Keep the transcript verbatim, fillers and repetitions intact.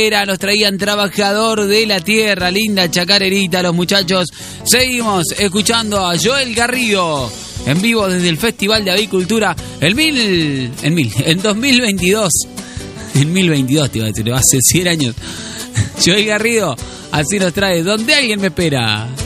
nos traían Trabajador de la Tierra, linda chacarerita los muchachos. Seguimos escuchando a Joel Garrido en vivo desde el Festival de Avicultura el mil, en mil, en dos mil veintidós. En mil veintidós te iba a decir, hace cien años. Joel Garrido así nos trae Donde alguien me espera.